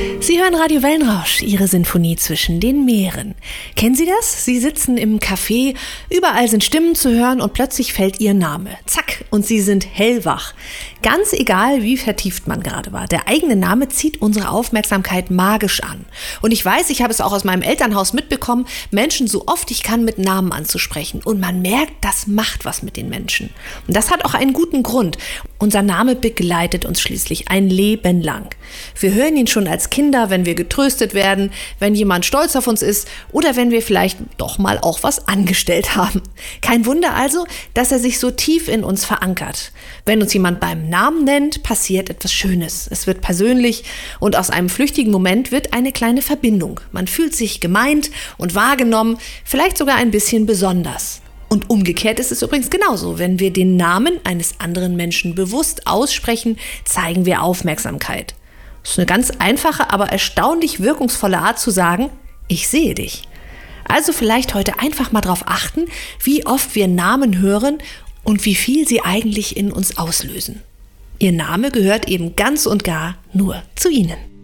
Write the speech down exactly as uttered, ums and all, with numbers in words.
Sie hören Radio Wellenrausch, Ihre Sinfonie zwischen den Meeren. Kennen Sie das? Sie sitzen im Café, überall sind Stimmen zu hören und plötzlich fällt Ihr Name. Zack, und Sie sind hellwach. Ganz egal, wie vertieft man gerade war. Der eigene Name zieht unsere Aufmerksamkeit magisch an. Und ich weiß, ich habe es auch aus meinem Elternhaus mitbekommen, Menschen so oft ich kann mit Namen anzusprechen. Und man merkt, das macht was mit den Menschen. Und das hat auch einen guten Grund. Unser Name begleitet uns schließlich ein Leben lang. Wir hören ihn schon als Kinder, wenn wir getröstet werden, wenn jemand stolz auf uns ist oder wenn wir vielleicht doch mal auch was angestellt haben. Kein Wunder also, dass er sich so tief in uns verankert. Wenn uns jemand beim Namen nennt, passiert etwas Schönes. Es wird persönlich und aus einem flüchtigen Moment wird eine kleine Verbindung. Man fühlt sich gemeint und wahrgenommen, vielleicht sogar ein bisschen besonders. Und umgekehrt ist es übrigens genauso. Wenn wir den Namen eines anderen Menschen bewusst aussprechen, zeigen wir Aufmerksamkeit. Das ist eine ganz einfache, aber erstaunlich wirkungsvolle Art zu sagen, ich sehe dich. Also vielleicht heute einfach mal darauf achten, wie oft wir Namen hören und wie viel sie eigentlich in uns auslösen. Ihr Name gehört eben ganz und gar nur zu Ihnen.